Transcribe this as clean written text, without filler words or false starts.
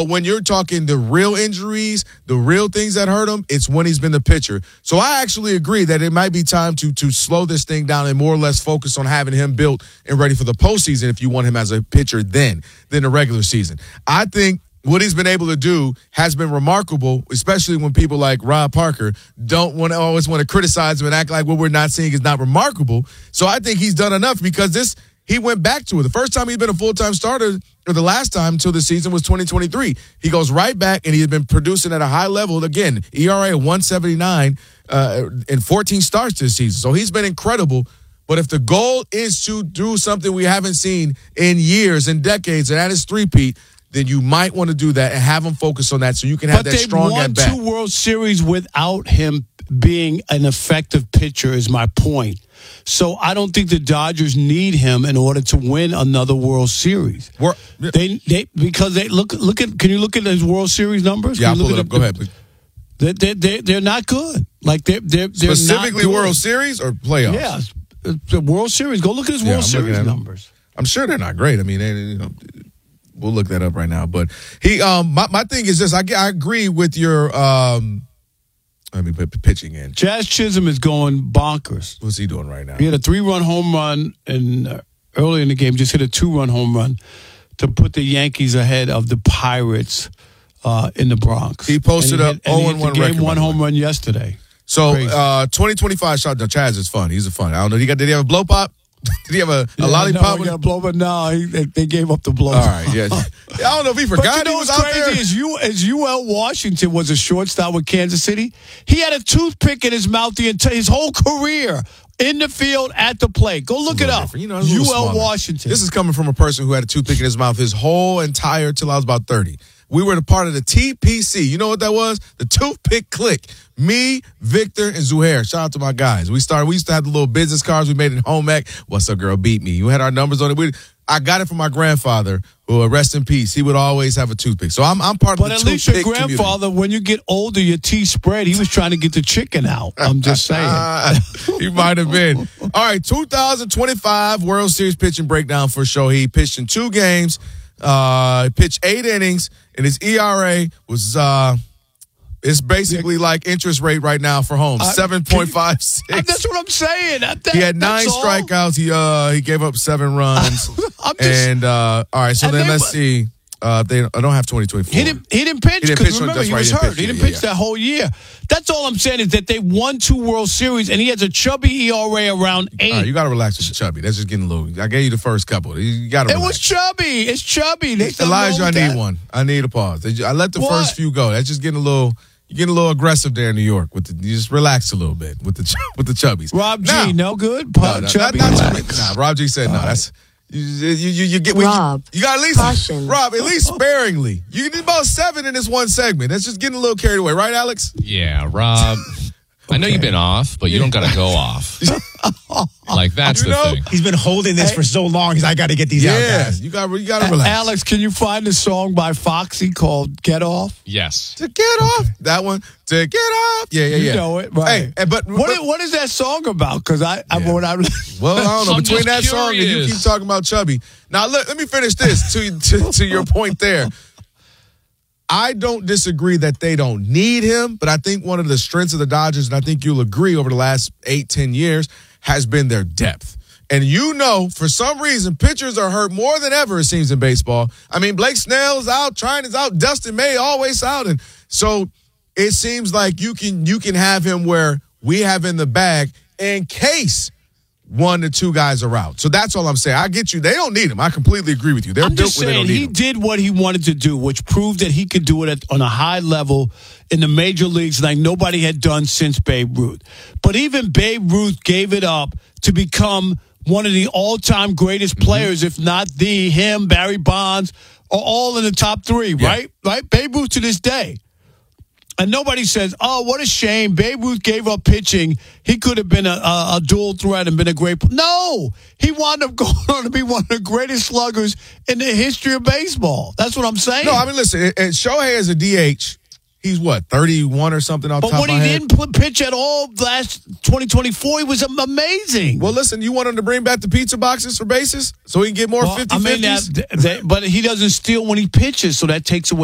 But when you're talking the real injuries, the real things that hurt him, it's when he's been the pitcher. So I actually agree that it might be time to slow this thing down and more or less focus on having him built and ready for the postseason if you want him as a pitcher than the regular season. I think what he's been able to do has been remarkable, especially when people like Rob Parker always want to criticize him and act like what we're not seeing is not remarkable. So I think he's done enough because he went back to it. The first time he'd been a full-time starter, or the last time until the season, was 2023. He goes right back, and he had been producing at a high level. Again, ERA 179 and 14 starts this season. So he's been incredible. But if the goal is to do something we haven't seen in years and decades, and that is three-peat, then you might want to do that and have him focus on that so you can have that strong at bat. But they won 2 World Series without him being an effective pitcher is my point. So I don't think the Dodgers need him in order to win another World Series. Because they look at. Can you look at his World Series numbers? Yeah, I'll pull it up. Go ahead, please. They're not good. Like they're specifically not good. World Series or playoffs? Yeah, the World Series. Go look at his World Series numbers. I'm sure they're not great. I mean, we'll look that up right now. But my thing is this: I agree with your. Let me put pitching in. Jazz Chisholm is going bonkers. What's he doing right now? He had a 3-run home run early in the game. Just hit a 2-run home run to put the Yankees ahead of the Pirates in the Bronx. He posted up 0-1 record. Game 1 home run yesterday. So 2025 shot. No, Chaz is fun. He's a fun. I don't know. Did he have a blow pop? Did he have a lollipop? No, he got a blow, but no, they gave up the blow. All right, yeah. I don't know if he forgot he was out there. As UL Washington was a shortstop with Kansas City, he had a toothpick in his mouth his whole career in the field at the plate. Go look it up. UL Washington. This is coming from a person who had a toothpick in his mouth his whole entire till I was about 30. We were a part of the TPC. You know what that was? The Toothpick Click. Me, Victor, and Zuhair. Shout out to my guys. We used to have the little business cards we made in home ec. What's up, girl? Beat me. You had our numbers on it. I got it from my grandfather, who, rest in peace. He would always have a toothpick. So I'm part of the Toothpick community. But at least your grandfather, when you get older, your teeth spread. He was trying to get the chicken out. I'm just saying. He might have been. All right, 2025 World Series pitching breakdown for Shohei. He pitched in 2 games. Pitched 8 innings, and his ERA was it's basically like interest rate right now for Holmes, 7.56. That's what I'm saying. He had 9 strikeouts. He gave up 7 runs. All right, so then let's see. I don't have 2024. He didn't pitch because remember he was hurt. He didn't pitch that whole year. That's all I'm saying is that they won 2 World Series and he has a chubby ERA around 8. All right, you got to relax with the chubby. That's just getting a little. I gave you the first couple. You got to. It was chubby. It's chubby. Elijah, I need one. I need a pause. I let the first few go. That's just getting a little. You're getting a little aggressive there in New York. You just relax a little bit with the chubbies. Rob G, no good. Chubby. Nah, Rob G said no. That's. You get Rob. You got at least caution. Rob, at least sparingly. You did about 7 in this one segment. That's just getting a little carried away, right, Alex? Yeah, Rob. I know you've been off, but you don't got to go off. Like that's the thing. He's been holding this for so long. I got to get these out, guys. You got to relax. Alex, can you find a song by Foxy called "Get Off"? Yes. To get off. That one. To get off. Yeah. You know it, right? Hey, but what is that song about? Because well, I don't know. Between that song and you keep talking about Chubby. Now, let me finish this to your point there. I don't disagree that they don't need him, but I think one of the strengths of the Dodgers, and I think you'll agree over the last 8-10 years, has been their depth. And for some reason, pitchers are hurt more than ever, it seems, in baseball. I mean, Blake Snell is out, Trine is out, Dustin May always out. And so it seems like you can have him where we have in the bag in case 1 to 2 guys are out. So that's all I'm saying. I get you. They don't need him. I completely agree with you. They're built where they don't need him. He did what he wanted to do, which proved that he could do it on a high level in the major leagues like nobody had done since Babe Ruth. But even Babe Ruth gave it up to become one of the all-time greatest players, if not him, Barry Bonds, are all in the top 3, right? Right? Babe Ruth to this day. And nobody says, oh, what a shame. Babe Ruth gave up pitching. He could have been a dual threat and been a great player. No, he wound up going on to be one of the greatest sluggers in the history of baseball. That's what I'm saying. No, I mean, listen, Shohei as a DH, he's 31 or something off the top of my head? But when he didn't pitch at all last 2024, he was amazing. Well, listen, you want him to bring back the pizza boxes for bases so he can get more 50-50s? But he doesn't steal when he pitches, so that takes away